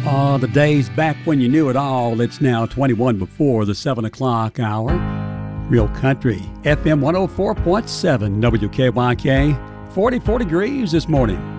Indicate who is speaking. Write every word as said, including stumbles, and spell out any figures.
Speaker 1: Uh, the days back when you knew it all. It's now twenty-one before the seven o'clock hour. Real Country, F M one oh four point seven W K Y K, forty-four degrees this morning.